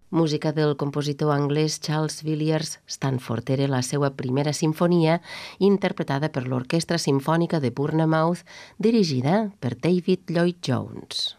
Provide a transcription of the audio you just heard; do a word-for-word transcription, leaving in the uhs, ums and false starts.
Música del compositor anglès Charles Villiers Stanford. Era la seva primera simfonia interpretada per l'Orquestra Simfònica de Bournemouth, dirigida per David Lloyd Jones.